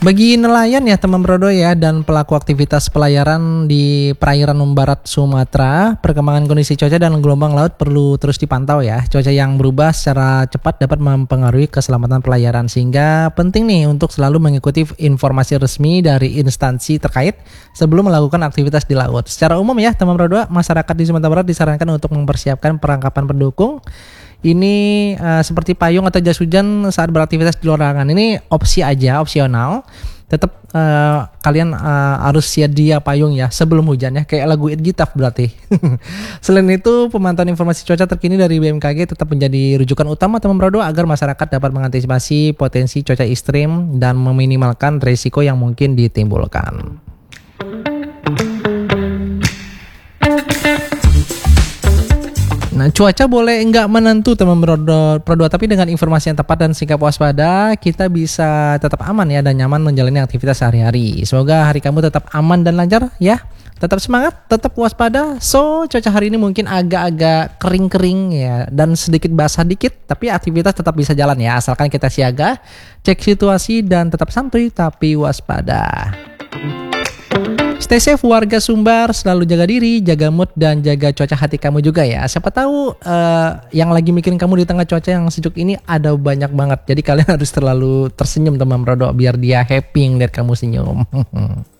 Bagi nelayan ya teman Brodo ya dan pelaku aktivitas pelayaran di perairan barat Sumatera, perkembangan kondisi cuaca dan gelombang laut perlu terus dipantau ya. Cuaca yang berubah secara cepat dapat mempengaruhi keselamatan pelayaran sehingga penting nih untuk selalu mengikuti informasi resmi dari instansi terkait sebelum melakukan aktivitas di laut. Secara umum ya teman Brodo, masyarakat di Sumatera Barat disarankan untuk mempersiapkan perlengkapan pendukung. Ini seperti payung atau jas hujan saat beraktivitas di luar ruangan. Ini opsi aja, opsional. Tetap kalian harus sedia payung ya sebelum hujan ya, kayak lagu Ed Gitaf berarti. Selain itu, pemantauan informasi cuaca terkini dari BMKG tetap menjadi rujukan utama teman Brodo agar masyarakat dapat mengantisipasi potensi cuaca ekstrim dan meminimalkan risiko yang mungkin ditimbulkan. Nah, cuaca boleh nggak menentu teman Brodo, tapi dengan informasi yang tepat dan sikap waspada, kita bisa tetap aman ya dan nyaman menjalani aktivitas sehari-hari. Semoga hari kamu tetap aman dan lancar ya. Tetap semangat, tetap waspada. So, cuaca hari ini mungkin agak-agak kering-kering ya dan sedikit basah dikit, tapi aktivitas tetap bisa jalan ya, asalkan kita siaga, cek situasi dan tetap santuy tapi waspada. Stay safe warga Sumbar, selalu jaga diri, jaga mood dan jaga cuaca hati kamu juga ya. Siapa tahu yang lagi mikirin kamu di tengah cuaca yang sejuk ini ada banyak banget. Jadi kalian harus terlalu tersenyum teman Brodo biar dia happy ngeliat kamu senyum.